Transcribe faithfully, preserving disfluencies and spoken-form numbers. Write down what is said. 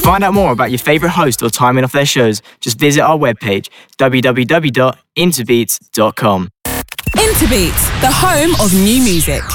find out more about your favourite host or timing of their shows, just visit our webpage, w w w dot interbeats dot com. Interbeats, the home of new music.